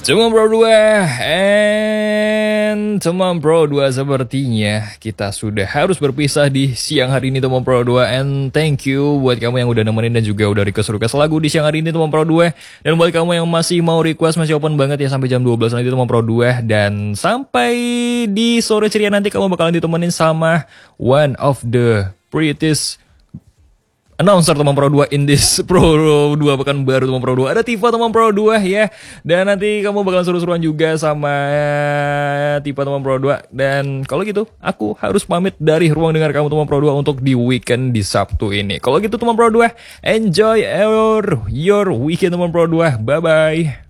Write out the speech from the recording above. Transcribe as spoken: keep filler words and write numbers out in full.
Teman Pro dua and teman Pro dua, sepertinya kita sudah harus berpisah di siang hari ini teman Pro dua. And thank you buat kamu yang udah nemenin dan juga udah request-request lagu di siang hari ini teman Pro dua. Dan buat kamu yang masih mau request, masih open banget ya sampai jam dua belas nanti teman Pro dua. Dan sampai di sore ceria nanti kamu bakalan ditemenin sama one of the prettiest announcer teman Pro dua in this Pro dua pekan baru teman Pro dua. Ada Tifa teman Pro dua ya. Dan nanti kamu bakalan seru-seruan juga sama Tifa teman Pro dua. Dan kalau gitu aku harus pamit dari ruang dengar kamu teman Pro dua untuk di weekend di Sabtu ini. Kalau gitu teman Pro dua, enjoy your, your weekend teman Pro dua. Bye bye.